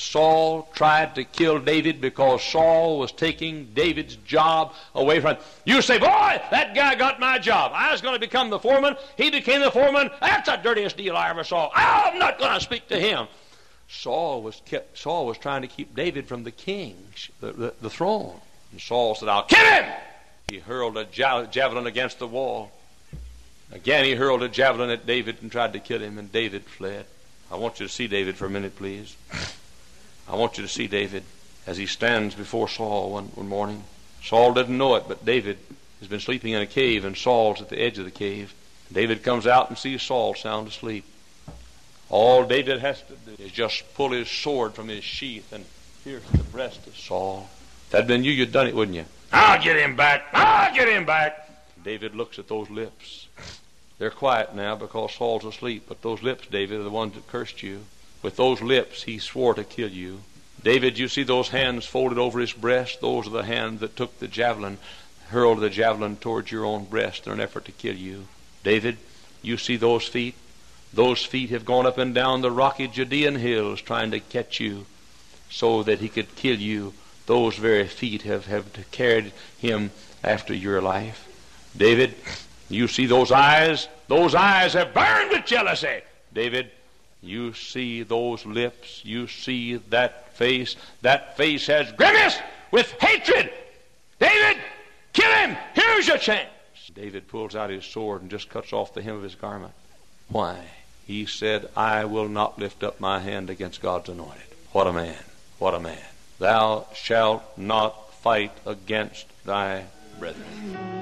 Saul tried to kill David because Saul was taking David's job away from him. You say, boy, that guy got my job. I was going to become the foreman. He became the foreman. That's the dirtiest deal I ever saw. I'm not going to speak to him. Saul was trying to keep David from the king, the throne. And Saul said, I'll kill him. He hurled a javelin against the wall. Again, he hurled a javelin at David and tried to kill him, and David fled. I want you to see David for a minute, please. I want you to see David as he stands before Saul one morning. Saul didn't know it, but David has been sleeping in a cave, and Saul's at the edge of the cave. David comes out and sees Saul sound asleep. All David has to do is just pull his sword from his sheath and pierce the breast of Saul. If that had been you, you'd done it, wouldn't you? I'll get him back. I'll get him back. David looks at those lips. They're quiet now because Saul's asleep, but those lips, David, are the ones that cursed you. With those lips, he swore to kill you. David, you see those hands folded over his breast? Those are the hands that took the javelin, hurled the javelin towards your own breast in an effort to kill you. David, you see those feet? Those feet have gone up and down the rocky Judean hills trying to catch you so that he could kill you. Those very feet have carried him after your life. David, you see those eyes? Those eyes have burned with jealousy. David, you see those lips? You see that face? That face has grimaced with hatred. David, kill him. Here's your chance. David pulls out his sword and just cuts off the hem of his garment. Why? He said, I will not lift up my hand against God's anointed. What a man. What a man. Thou shalt not fight against thy brethren.